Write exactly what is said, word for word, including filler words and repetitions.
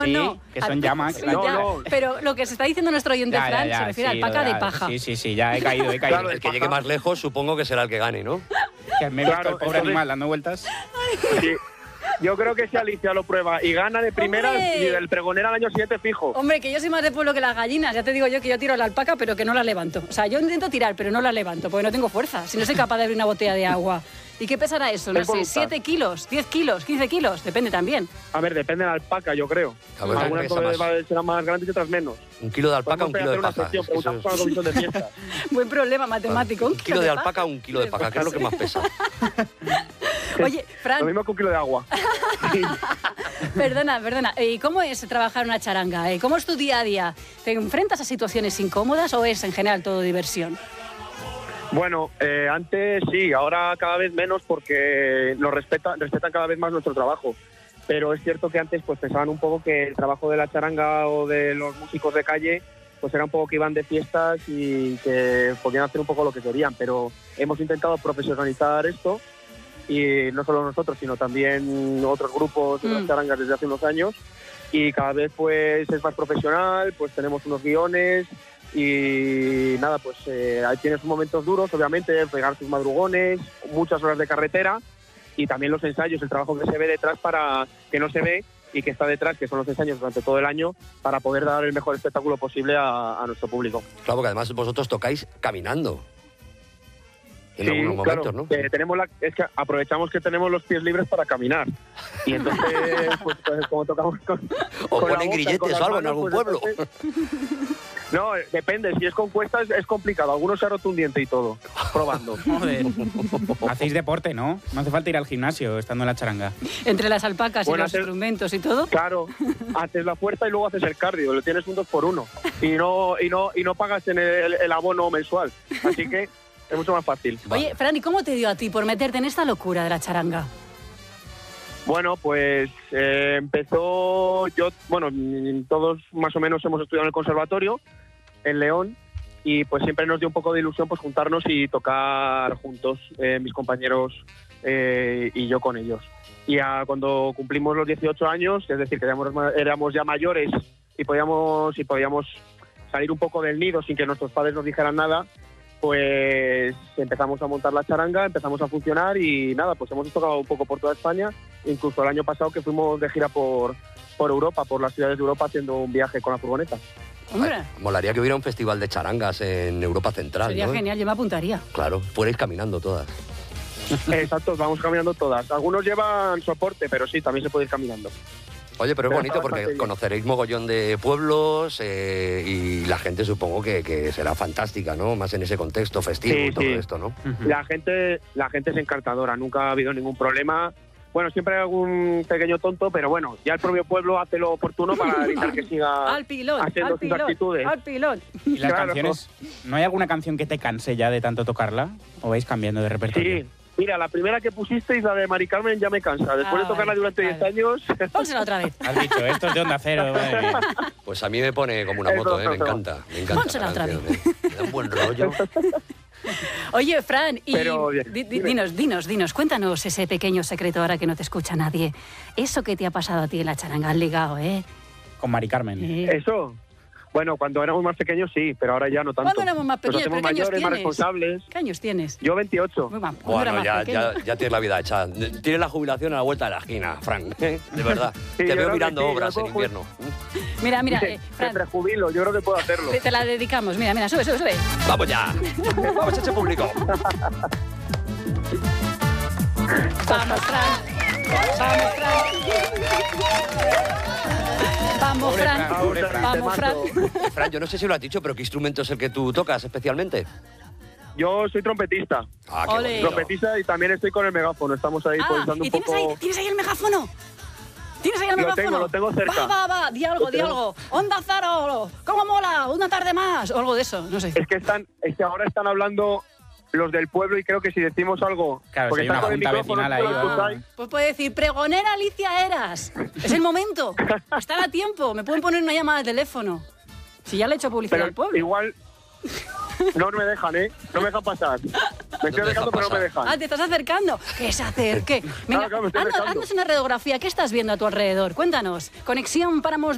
Sí, no, que son llamas. sí, Claro. ya, No, no. Pero lo que se está diciendo nuestro oyente Ya, ya, Fran ya, se refiere sí, a alpaca ya, de paja. Sí, sí, sí, ya he caído, he caído. Claro, el que llegue más lejos supongo que será el que gane, ¿no? Que me he visto Claro, al pobre entonces- animal dando vueltas. Sí. Yo creo que si Alicia lo prueba y gana de primeras, ¡Hombre! y el pregonera al año siguiente fijo. Hombre, que yo soy más de pueblo que las gallinas. Ya te digo yo que yo tiro la alpaca, pero que no la levanto. O sea, yo intento tirar, pero no la levanto, porque no tengo fuerza. Si no soy capaz de abrir una botella de agua. ¿Y qué pesará eso? No Es sé, voluntad. siete kilos, diez kilos, quince kilos. Depende también. A ver, depende de la alpaca, yo creo. Ah, Pues A ver, Algunas pesa cosas más. va- serán más grandes y otras menos. Un kilo de alpaca, un Podemos kilo de hacer una paja. sección, Eso preguntamos es- a la comisión de fiesta. Buen problema matemático. Un kilo de paja. alpaca, un kilo de paja. ¿Qué es lo que más pesa? Oye, Lo Fran, mismo que un kilo de agua. perdona, perdona. ¿Y cómo es trabajar una charanga? eh? ¿Cómo es tu día a día? ¿Te enfrentas a situaciones incómodas o es en general todo diversión? Bueno, eh, antes sí, ahora cada vez menos porque nos respetan, respetan cada vez más nuestro trabajo. Pero es cierto que antes pues pensaban un poco que el trabajo de la charanga o de los músicos de calle pues era un poco que iban de fiestas y que podían hacer un poco lo que querían. Pero hemos intentado profesionalizar esto y no solo nosotros, sino también otros grupos de Mm. las charangas desde hace unos años. Y cada vez pues es más profesional, pues tenemos unos guiones. Y nada, pues eh, ahí tienes momentos duros, obviamente, pegar tus madrugones, muchas horas de carretera y también los ensayos, el trabajo que se ve detrás para que no se ve y que está detrás, que son los ensayos durante todo el año, para poder dar el mejor espectáculo posible a, a nuestro público. Claro, porque además vosotros tocáis caminando. En Sí, algunos claro, momentos, ¿no? eh, tenemos la, es que aprovechamos que tenemos los pies libres para caminar. Y entonces, pues, pues, como tocamos con. O con la ponen boca y con grilletes las o algo en manos, algún pues, pueblo. entonces- No, depende. Si es con cuestas es complicado. Algunos se ha roto un diente y todo, probando. Joder. Hacéis deporte, ¿no? No hace falta ir al gimnasio estando en la charanga. Entre las alpacas Bueno, y los hacer- instrumentos y todo. Claro, haces la fuerza y luego haces el cardio. Lo tienes un dos por uno. Y no, y no, y no pagas en el, el abono mensual. Así que es mucho más fácil. Oye, Fran, ¿y cómo te dio a ti por meterte en esta locura de la charanga? Bueno, pues eh, empezó yo, bueno, mm, todos más o menos hemos estudiado en el conservatorio, en León, y pues siempre nos dio un poco de ilusión pues juntarnos y tocar juntos, eh, mis compañeros eh, y yo con ellos. Y a, cuando cumplimos los dieciocho años, es decir, que éramos, ma- éramos ya mayores y podíamos, y podíamos salir un poco del nido sin que nuestros padres nos dijeran nada, pues empezamos a montar la charanga, empezamos a funcionar y nada, pues hemos tocado un poco por toda España, incluso el año pasado que fuimos de gira por, por Europa, por las ciudades de Europa haciendo un viaje con la furgoneta. Hombre, Ay, molaría que hubiera un festival de charangas en Europa Central, sería ¿no? genial, yo me apuntaría. Claro, fuerais caminando todas. Exacto, vamos caminando todas. Algunos llevan soporte, pero sí, también se puede ir caminando. Oye, pero es Pero bonito está porque bastante bien. conoceréis mogollón de pueblos eh, y la gente supongo que, que será fantástica, ¿no? Más en ese contexto festivo Sí, y todo sí. esto, ¿no? La gente, la gente es encantadora, nunca ha habido ningún problema. Bueno, siempre hay algún pequeño tonto, pero bueno, ya el propio pueblo hace lo oportuno para evitar que siga Al pilón, haciendo al sus pilón, actitudes. al pilón. ¿Y las Claro. canciones? ¿No hay alguna canción que te canse ya de tanto tocarla? ¿O vais cambiando de repertorio? Sí, mira, la primera que pusisteis, la de Mari Carmen, ya me cansa. Después Ah, de tocarla vale, durante diez vale. años... Pónsela otra vez. Has dicho, esto es de Onda Cero. madre mía. Pues a mí me pone como una Eso, moto, ¿eh? Me eso. encanta, me encanta. Pónsela la otra canción, ¿eh? Me da un buen rollo. Oye, Fran, y Pero, bien, di- di- dime. dinos, dinos, dinos, cuéntanos ese pequeño secreto ahora que no te escucha nadie. Eso que te ha pasado a ti en la charanga, has ligado, ¿eh? Con Mari Carmen. Eh, Eso, bueno, cuando éramos más pequeños sí, pero ahora ya no tanto. ¿Cuándo éramos más Nos pequeños? hacemos ¿Pero qué años mayores, más tienes? responsables. ¿Qué años tienes? Yo veintiocho. Muy mal, cuando era Bueno, más ya, pequeño. ya, ya tienes la vida hecha. Tienes la jubilación a la vuelta de la esquina, Frank. ¿eh? De verdad. Sí, Te yo veo creo mirando que sí, obras yo en puedo- invierno. Mira, mira, eh, Me Fran, prejubilo, yo creo que puedo hacerlo. te, te la dedicamos. Mira, mira, sube, sube, sube. ¡Vamos ya! ¡Vamos a ese público! Vamos, Fran. Vamos, Fran. Vamos, Pobre Fran. Fran, pobre Fran. Vamos, Fran. Fran, yo no sé si lo has dicho, pero ¿qué instrumento es el que tú tocas especialmente? Yo soy trompetista. Ah, qué Ole. bonito. Trompetista y también estoy con el megáfono. Estamos ahí Ah, pulsando ¿y un tienes poco... ahí, tienes ahí el megáfono? ¿Tienes ahí el Lo megáfono? tengo, lo tengo cerca. Va, va, va, di algo, Lo di tengo. algo. Onda Zaro, ¿cómo mola? Una tarde más. O algo de eso, no sé. Es que están, es que ahora están hablando los del pueblo y creo que si decimos algo... Claro, porque si hay están una con el junta micrófono, vecinal tú ahí, lo va. escucháis. Pues puede decir, pregonera Alicia Eras. Es el momento. Están a tiempo. Me pueden poner una llamada de teléfono. Si ya le he hecho publicidad Pero al pueblo. igual no me dejan, ¿eh? No me dejan pasar. Me estoy dejan acercando, pero no me pasar. dejan. Ah, te estás acercando. Que se acerque. Venga, claro, me estoy haznos- acercando. haznos una radiografía. ¿Qué estás viendo a tu alrededor? Cuéntanos. Conexión Páramos de